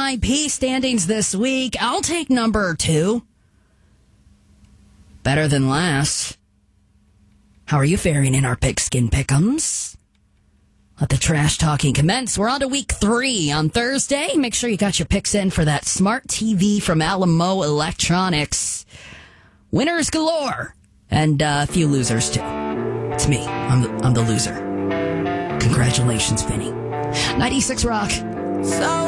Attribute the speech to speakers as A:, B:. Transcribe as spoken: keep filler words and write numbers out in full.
A: I P standings this week. I'll take number two. Better than last. How are you faring in our pigskin pick'ems? Let the trash talking commence. We're on to week three on Thursday. Make sure you got your picks in for that smart T V from Alamo Electronics. Winners galore. And uh, a few losers, too. It's me. I'm the, I'm the loser. Congratulations, Vinny. ninety-six Rock.
B: So